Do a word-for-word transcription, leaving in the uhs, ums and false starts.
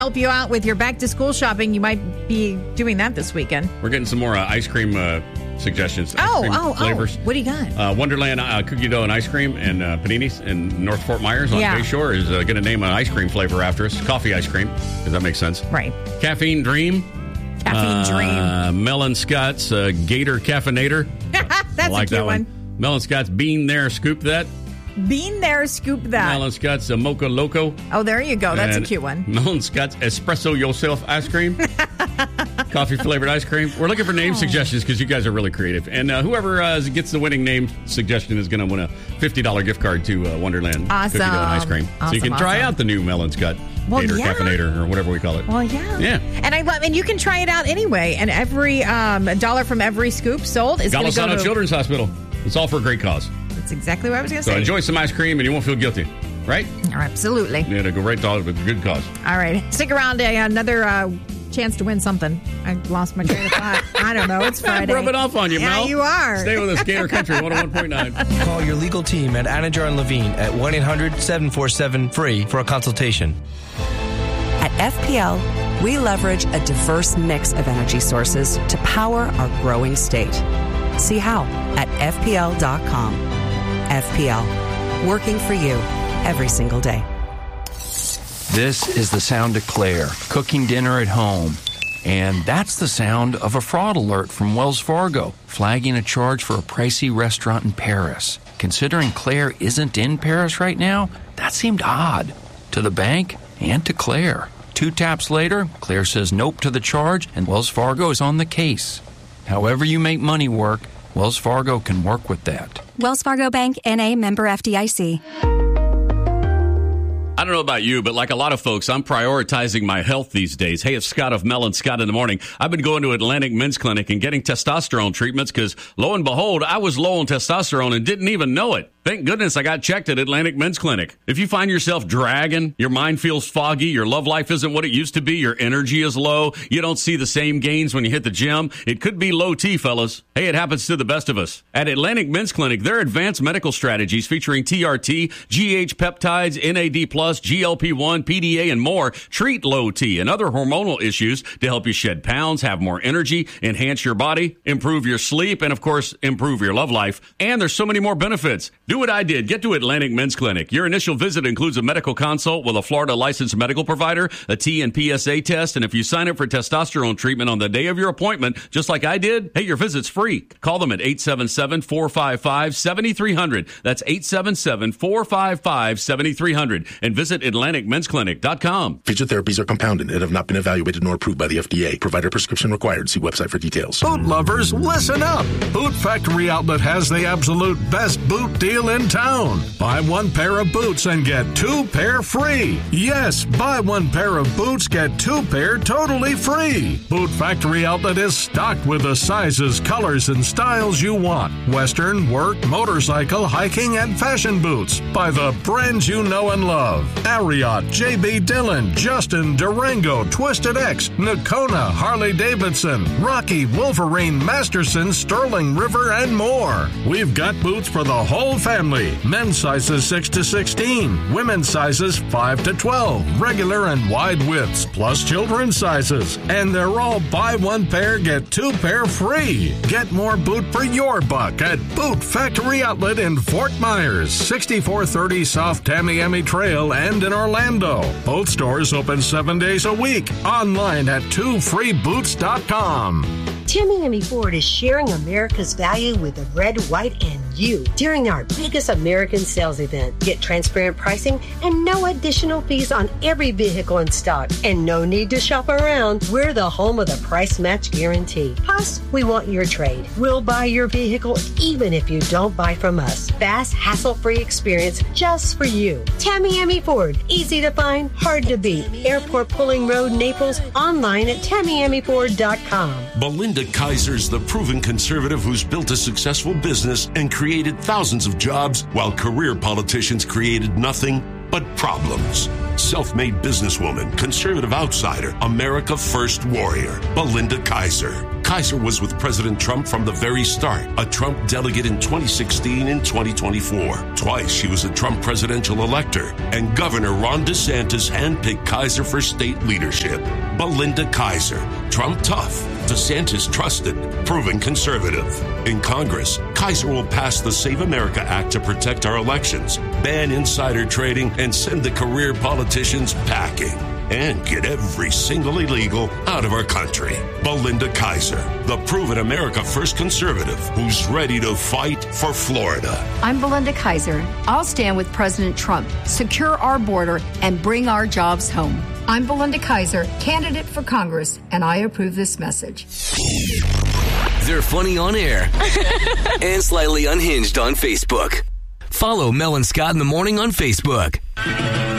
help you out with your back-to-school shopping. You might be doing that this weekend. We're getting some more uh, ice cream uh, suggestions. Ice oh, cream oh, flavors. oh. What do you got? Uh, Wonderland uh, Cookie Dough and Ice Cream and uh, Paninis in North Fort Myers on Yeah. Bayshore is uh, going to name an ice cream flavor after us. Coffee ice cream, because that makes sense. Right. Caffeine Dream. Caffeine uh, Dream. Melon Scott's uh, Gator Caffeinator. That's I like a cute that one. one. Melon Scott's Bean There, Scoop That. Bean There, Scoop That. Melon Scott's uh, Mocha Loco. Oh, there you go. That's And a cute one. Melon Scott's Espresso Yourself Ice Cream. Coffee flavored ice cream. We're looking for name suggestions because you guys are really creative. And uh, whoever uh, gets the winning name suggestion is going to win a fifty dollars gift card to uh, Wonderland Awesome. Cookie Dough and Ice Cream. Awesome, so you can try awesome. out the new Melon Scott Well, Gator yeah. Caffeinator or whatever we call it. Well, yeah. Yeah. And I love, and you can try it out anyway. And every um, dollar from every scoop sold is going to go Golisano to... Children's Hospital. It's all for a great cause. That's exactly what I was going to So say. enjoy some ice cream and you won't feel guilty. Right? Absolutely. Yeah, to go right to with a good cause. All right. Stick around. Uh, another uh, chance to win something. I lost my train of thought. I don't know. It's Friday. I'm rubbing off on you, yeah, Mel. you are. Stay with us, Gator Country one oh one point nine. Call your legal team at Anajar and Levine at one eight hundred seven four seven free for a consultation. At F P L, we leverage a diverse mix of energy sources to power our growing state. See how at F P L dot com. F P L, working for you every single day. This is the sound of Claire cooking dinner at home. And that's the sound of a fraud alert from Wells Fargo, flagging a charge for a pricey restaurant in Paris. Considering Claire isn't in Paris right now, that seemed odd to the bank and to Claire. Two taps later, Claire says nope to the charge, and Wells Fargo is on the case. However you make money work, Wells Fargo can work with that. Wells Fargo Bank, N A, member F D I C. I don't know about you, but like a lot of folks, I'm prioritizing my health these days. Hey, it's Scott of Mel and Scott in the Morning. I've been going to Atlantic Men's Clinic and getting testosterone treatments because, lo and behold, I was low on testosterone and didn't even know it. Thank goodness I got checked at Atlantic Men's Clinic. If you find yourself dragging, your mind feels foggy, your love life isn't what it used to be, your energy is low, you don't see the same gains when you hit the gym, it could be low T, fellas. Hey, it happens to the best of us. At Atlantic Men's Clinic, their advanced medical strategies featuring T R T, G H peptides, N A D plus, G L P one, P D A, and more treat low T and other hormonal issues to help you shed pounds, have more energy, enhance your body, improve your sleep, and of course, improve your love life. And there's so many more benefits. Do what I did. Get to Atlantic Men's Clinic. Your initial visit includes a medical consult with a Florida licensed medical provider, a T and P S A test, and if you sign up for testosterone treatment on the day of your appointment, just like I did, hey, your visit's free. Call them at eight seven seven, four five five, seven three zero zero. That's eight seven seven, four five five, seven three zero zero. And visit atlantic men's clinic dot com. Future therapies are compounded and have not been evaluated nor approved by the F D A. Provider prescription required. See website for details. Boot lovers, listen up. Boot Factory Outlet has the absolute best boot deal in town. Buy one pair of boots and get two pair free. Yes, buy one pair of boots, get two pair totally free. Boot Factory Outlet is stocked with the sizes, colors, and styles you want. Western, work, motorcycle, hiking, and fashion boots by the brands you know and love. Ariat, J B. Dillon, Justin, Durango, Twisted X, Nakona, Harley Davidson, Rocky, Wolverine, Masterson, Sterling River, and more. We've got boots for the whole family. Men's sizes six to sixteen, women's sizes five to twelve, regular and wide widths, plus children's sizes. And they're all buy one pair, get two pair free. Get more boot for your buck at Boot Factory Outlet in Fort Myers, sixty-four thirty South Tamiami Trail, and in Orlando. Both stores open seven days a week. Online at two free boots dot com. Tamiami Ford is sharing America's value with the red, white, and you during our biggest American sales event. Get transparent pricing and no additional fees on every vehicle in stock. And no need to shop around. We're the home of the price match guarantee. Plus, we want your trade. We'll buy your vehicle even if you don't buy from us. Fast, hassle-free experience just for you. Tamiami Ford. Easy to find, hard to beat. Airport Pulling Road, Naples. Online at tamiami ford dot com. Belinda Kaiser's the proven conservative who's built a successful business and created thousands of jobs while career politicians created nothing but problems. Self-made businesswoman, conservative outsider, America First warrior, Belinda Kaiser. Kaiser was with President Trump from the very start, a Trump delegate in twenty sixteen and twenty twenty-four. Twice she was a Trump presidential elector, and Governor Ron DeSantis handpicked Kaiser for state leadership. Belinda Kaiser, Trump tough, DeSantis trusted, proven conservative. In Congress, Kaiser will pass the Save America Act to protect our elections, ban insider trading, and send the career politicians packing. And get every single illegal out of our country. Belinda Kaiser, the proven America First conservative who's ready to fight for Florida. I'm Belinda Kaiser. I'll stand with President Trump, secure our border, and bring our jobs home. I'm Belinda Kaiser, candidate for Congress, and I approve this message. They're funny on air and slightly unhinged on Facebook. Follow Mel and Scott in the Morning on Facebook.